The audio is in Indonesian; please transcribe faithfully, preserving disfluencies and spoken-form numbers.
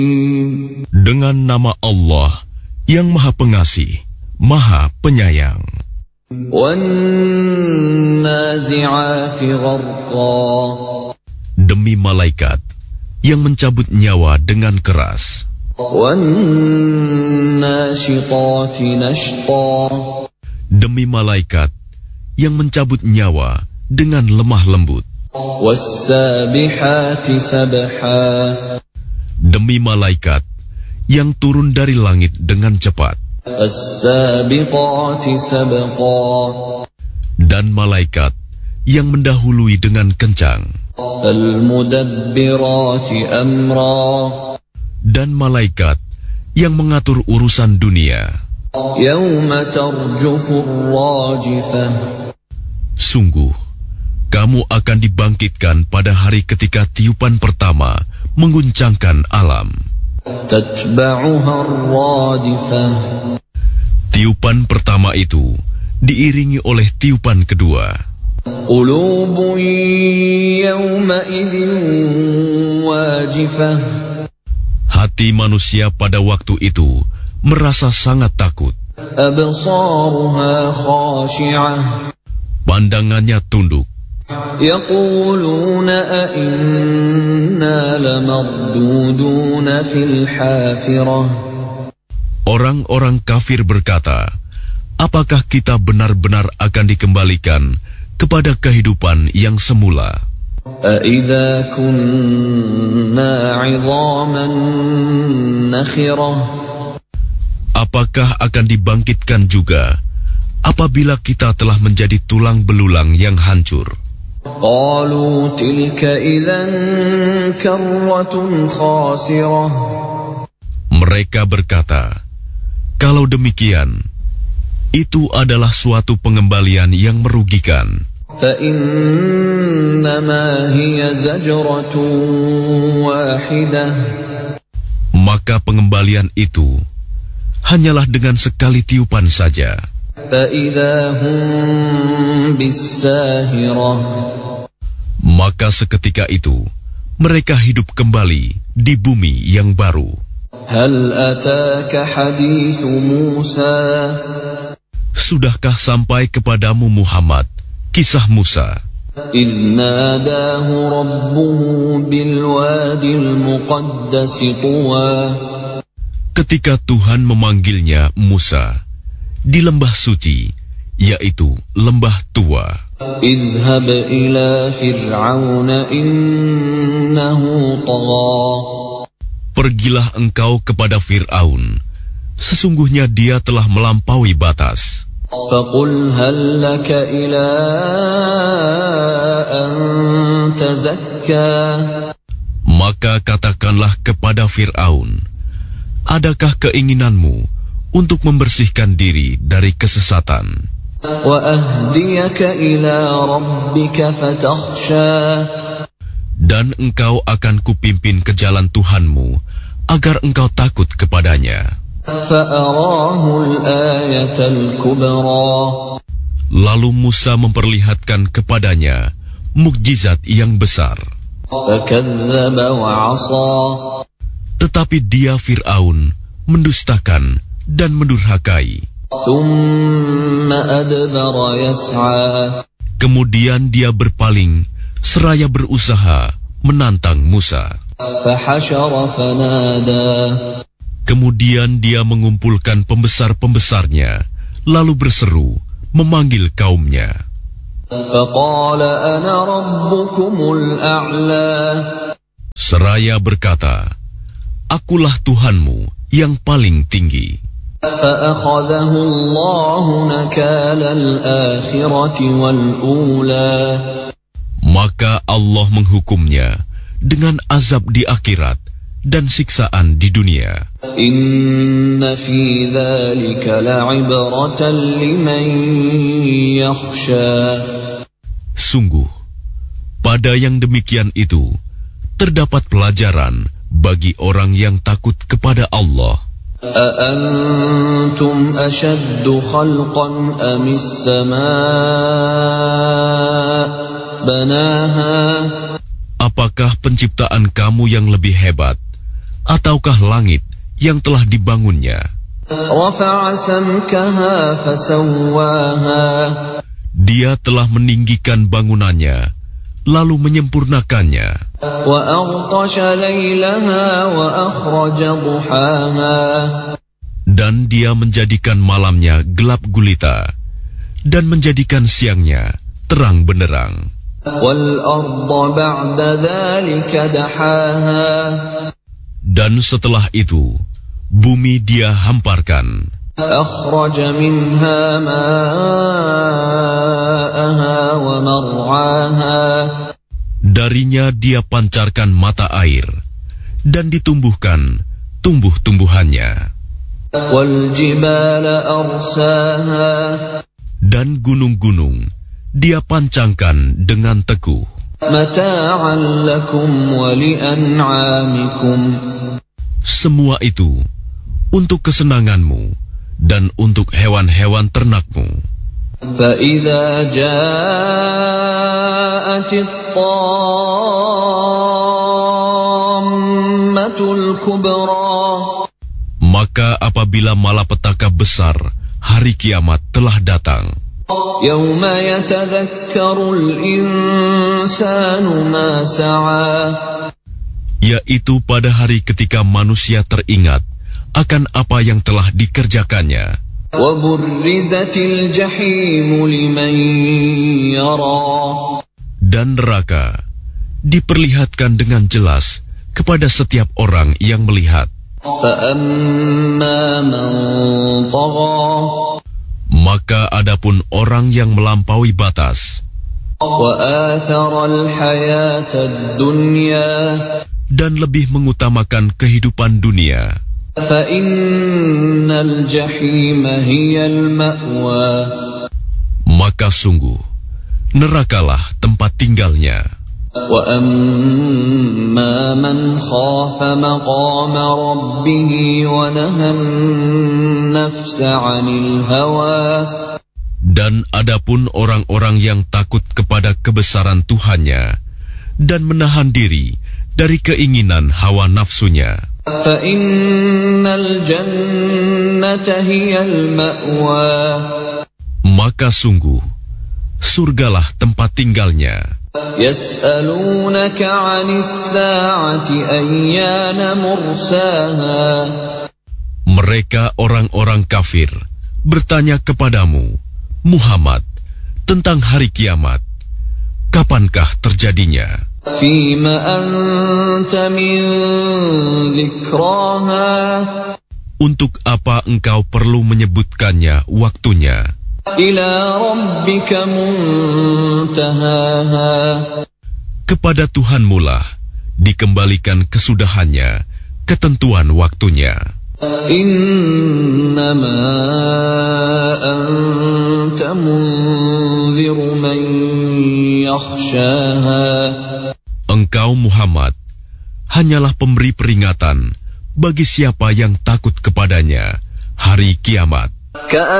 Dengan nama Allah yang Maha Pengasih, Maha Penyayang. Demi malaikat yang mencabut nyawa dengan keras. Demi malaikat yang mencabut nyawa dengan lemah lembut. Demi malaikat yang turun dari langit dengan cepat. Dan malaikat yang mendahului dengan kencang. Dan malaikat yang mengatur urusan dunia. Sungguh, kamu akan dibangkitkan pada hari ketika tiupan pertama mengguncangkan alam. Tiupan pertama itu diiringi oleh tiupan kedua. Hati manusia pada waktu itu merasa sangat takut. Pandangannya tunduk. Orang-orang kafir berkata, apakah kita benar-benar akan dikembalikan kepada kehidupan yang semula? Apakah akan dibangkitkan juga apabila kita telah menjadi tulang belulang yang hancur? Mereka berkata, kalau demikian, itu adalah suatu pengembalian yang merugikan. Maka pengembalian itu hanyalah dengan sekali tiupan saja. Maka seketika itu mereka hidup kembali di bumi yang baru. Sudahkah sampai kepadamu Muhammad kisah Musa ketika Tuhan memanggilnya Musa di lembah suci, yaitu lembah Tua. Pergilah engkau kepada Fir'aun, sesungguhnya dia telah melampaui batas. Maka katakanlah kepada Fir'aun, adakah keinginanmu untuk membersihkan diri dari kesesatan? Dan engkau akan kupimpin ke jalan Tuhanmu agar engkau takut kepadanya. Lalu Musa memperlihatkan kepadanya mukjizat yang besar. Tetapi dia Fir'aun mendustakan dan mendurhakai. Kemudian dia berpaling seraya berusaha menantang Musa. Kemudian dia mengumpulkan pembesar-pembesarnya, lalu berseru memanggil kaumnya. Seraya berkata, akulah Tuhanmu yang paling tinggi. Maka Allah menghukumnya dengan azab di akhirat dan siksaan di dunia. Inna fi dzalika la'ibratan liman yakhsha. Sungguh, pada yang demikian itu terdapat pelajaran bagi orang yang takut kepada Allah. أأنتم أشد خلقا أم السماء بناها. Apakah penciptaan kamu yang lebih hebat ataukah langit yang telah dibangunnya? رفع سمكها فسواها Dia telah meninggikan bangunannya, lalu menyempurnakannya. وأغطش ليلها وأخرج ضحاها Dan dia menjadikan malamnya gelap gulita, dan menjadikan siangnya terang benderang. والأرض بعد ذلك دحاها Dan setelah itu, bumi dia hamparkan. أخرج منها ماءها ومرعاها Darinya dia pancarkan mata air, dan ditumbuhkan tumbuh-tumbuhannya. والجبال أرساها Dan gunung-gunung dia pancangkan dengan teguh. متاعا لكم ولأنعامكم Semua itu untuk kesenanganmu dan untuk hewan-hewan ternakmu. فإذا جاءت الطامة الكبرى Maka apabila malapetaka besar hari kiamat telah datang, يوم يتذكر الإنسان ما سعى yaitu pada hari ketika manusia teringat akan apa yang telah dikerjakannya, وبرزت الجحيم لمن يرى dan neraka diperlihatkan dengan jelas kepada setiap orang yang melihat. فأما من طغى Maka adapun orang yang melampaui batas وآثر الحياة الدنيا dan lebih mengutamakan kehidupan dunia, فإن الجحيم هي المأوى maka sungguh nerakalah tempat tinggalnya. وأما من خاف مقام ربه ونهى النفس عن الهوى Dan adapun orang-orang yang takut kepada kebesaran Tuhannya dan menahan diri dari keinginan hawa nafsunya, فإن الجنة هي المأوى maka sungguh surgalah tempat tinggalnya. يسألونك عن الساعة أيان مرساها Mereka orang-orang kafir bertanya kepadamu, Muhammad, tentang hari kiamat. Kapankah terjadinya? فيم أنت من ذكراها Untuk apa engkau perlu menyebutkannya waktunya? إلى ربك منتهاها Kepada Tuhanmulah dikembalikan kesudahannya, ketentuan waktunya. إنما أنت منذر من يخشاها Engkau Muhammad hanyalah pemberi peringatan bagi siapa yang takut kepadanya hari kiamat.